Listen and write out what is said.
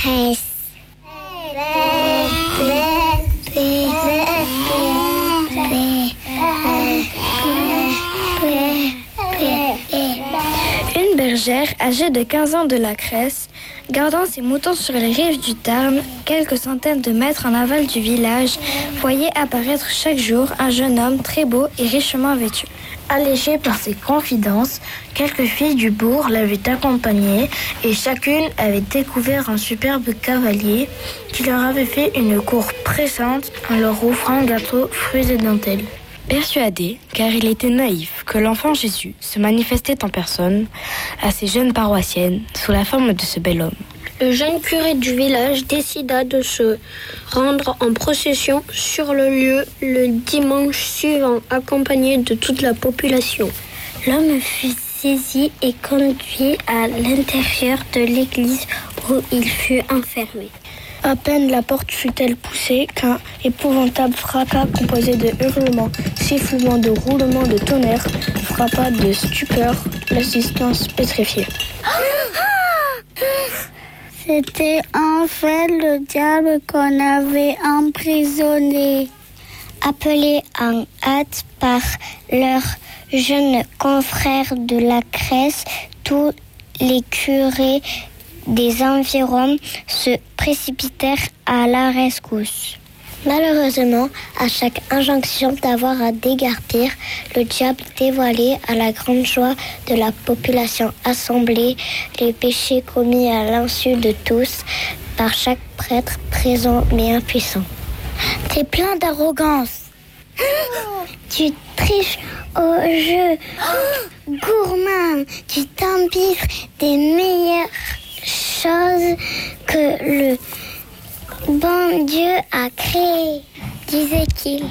crèche. Une bergère âgée de 15 ans de la Cresse, gardant ses moutons sur les rives du Tarn, quelques centaines de mètres en aval du village, voyait apparaître chaque jour un jeune homme très beau et richement vêtu. Allégée par ses confidences, quelques filles du bourg l'avaient accompagné et chacune avait découvert un superbe cavalier qui leur avait fait une cour pressante en leur offrant gâteaux, fruits et dentelles. Persuadé, car il était naïf, que l'enfant Jésus se manifestait en personne à ces jeunes paroissiennes sous la forme de ce bel homme. Le jeune curé du village décida de se rendre en procession sur le lieu le dimanche suivant, accompagné de toute la population. L'homme fut saisi et conduit à l'intérieur de l'église où il fut enfermé. À peine la porte fut-elle poussée qu'un épouvantable fracas composé de hurlements, sifflements, de roulements de tonnerre frappa de stupeur l'assistance pétrifiée. C'était en fait le diable qu'on avait emprisonné. Appelés en hâte par leurs jeunes confrères de la Cresse, tous les curés des environs se précipitèrent à la rescousse. Malheureusement, à chaque injonction d'avoir à déguerpir, le diable dévoilait à la grande joie de la population assemblée les péchés commis à l'insu de tous par chaque prêtre présent mais impuissant. T'es plein d'arrogance. Tu triches au jeu. Gourmand, tu t'empiffres des meilleures choses que le bon Dieu a créées, disait-il.